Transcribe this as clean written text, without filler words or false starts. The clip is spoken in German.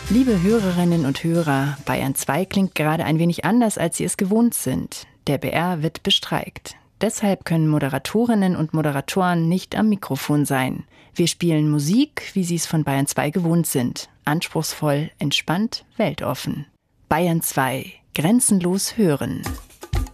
Liebe Hörerinnen und Hörer, Bayern 2 klingt gerade ein wenig anders, als Sie es gewohnt sind. Der BR wird bestreikt. Deshalb können Moderatorinnen und Moderatoren nicht am Mikrofon sein. Wir spielen Musik, wie Sie es von Bayern 2 gewohnt sind. Anspruchsvoll, entspannt, weltoffen. Bayern 2. Grenzenlos hören.